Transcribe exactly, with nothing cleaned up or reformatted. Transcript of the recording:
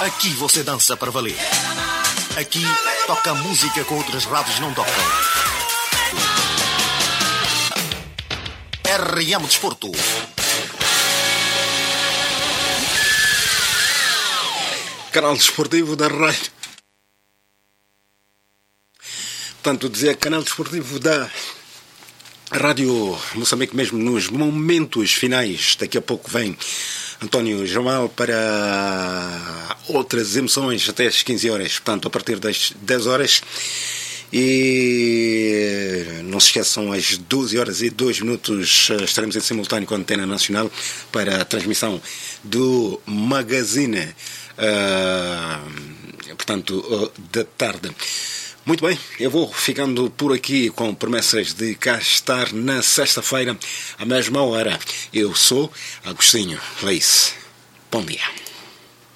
Aqui você dança para valer. Aqui toca música que outras rádios não tocam. R M Desporto. Canal Desportivo da Rádio. Portanto, dizer Canal Desportivo da Rádio Moçambique, mesmo nos momentos finais. Daqui a pouco vem António Jamal para outras emoções até às quinze horas, portanto a partir das dez horas. E não se esqueçam, às doze horas e dois minutos estaremos em simultâneo com a Antena Nacional para a transmissão do Magazine, uh, portanto, uh, da tarde. Muito bem, eu vou ficando por aqui com promessas de cá estar na sexta-feira, à mesma hora. Eu sou Agostinho Leice. Bom dia.